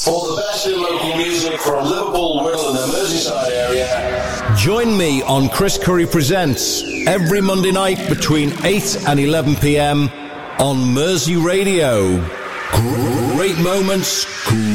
For the best in local music from Liverpool, Wirral and the Merseyside area. Join me on Chris Curry Presents every Monday night between 8 and 11 p.m. on Mersey Radio. Great moments.